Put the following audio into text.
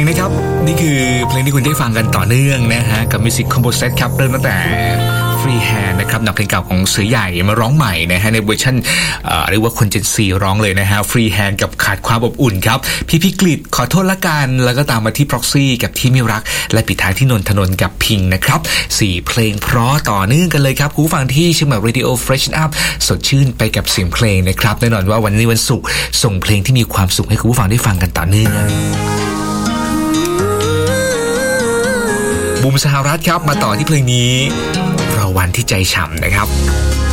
นะครับนี่คือเพลงที่คุณได้ฟังกันต่อเนื่องนะฮะกับ Music Combo Set ครับเริ่มตั้งแต่ Freehand นะครับนำเพลงเก่าของเสือใหญ่มาร้องใหม่นะฮะในเวอร์ชันเรียกว่าคน Gen Z ร้องเลยนะฮะ Freehand กับขาดความอบอุ่นครับพี่กฤษขอโทษละกันแล้วก็ตามมาที่ Proxy กับที่ไม่รักและปิดท้ายที่นนทนนท์กับพิงนะครับ4เพลงเพราะต่อเนื่องกันเลยครับคุณผู้ฟังที่เชียงใหม่ Radio Freshen Up สดชื่นไปกับเสียงเพลงนะครับแน่นอนว่าวันนี้วันศุกร์ส่งเพลงที่มีความสุขให้คุณผู้ฟังได้ฟังกันต่อเนื่องบูมสหรัฐครับมาต่อที่เพลงนี้รอวันที่ใจฉ่ำนะครับ